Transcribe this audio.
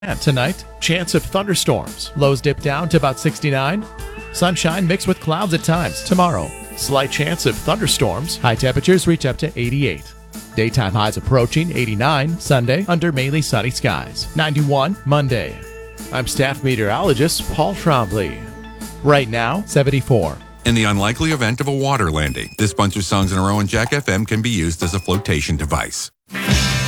Tonight, chance of thunderstorms. Lows dip down to about 69. Sunshine mixed with clouds at times. Tomorrow, slight chance of thunderstorms. High temperatures reach up to 88. Daytime highs approaching 89. Sunday, under mainly sunny skies. 91 Monday. I'm staff meteorologist Paul Trombley. Right now, 74. In the unlikely event of a water landing, this bunch of songs in a row on Jack FM can be used as a flotation device.